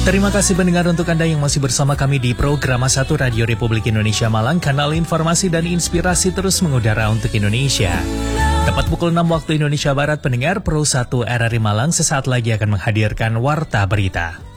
Terima kasih pendengar untuk Anda yang masih bersama kami di program 1 Radio Republik Indonesia Malang, kanal informasi dan inspirasi terus mengudara untuk Indonesia. Tepat pukul 6 waktu Indonesia Barat, pendengar, Pro 1 RRI Malang sesaat lagi akan menghadirkan Warta Berita.